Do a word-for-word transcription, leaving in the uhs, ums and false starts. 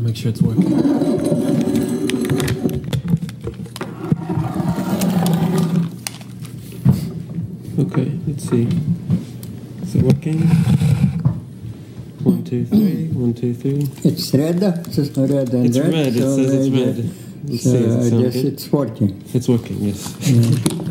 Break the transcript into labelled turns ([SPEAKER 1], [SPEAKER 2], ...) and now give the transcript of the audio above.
[SPEAKER 1] make sure it's working. Okay, let's see. Is it working? One, two, three. One, two, three.
[SPEAKER 2] It's red. It's red and
[SPEAKER 1] It's
[SPEAKER 2] red.
[SPEAKER 1] red. It
[SPEAKER 2] so
[SPEAKER 1] says it's
[SPEAKER 2] maybe-
[SPEAKER 1] red. Let's
[SPEAKER 2] so
[SPEAKER 1] see. Does it
[SPEAKER 2] I
[SPEAKER 1] sound
[SPEAKER 2] guess
[SPEAKER 1] good?
[SPEAKER 2] it's working.
[SPEAKER 1] It's working. Yes.
[SPEAKER 2] Yeah.